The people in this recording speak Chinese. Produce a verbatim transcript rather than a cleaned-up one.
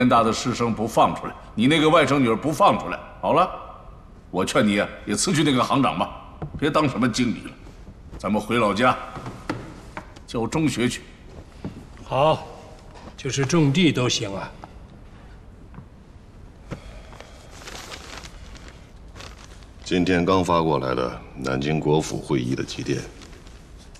天大的师生不放出来，你那个外甥女儿不放出来，好了，我劝你啊，也辞去那个行长吧，别当什么经理了。咱们回老家教中学去。 好，就是种地都行啊。 今天刚发过来的南京国府会议的急电。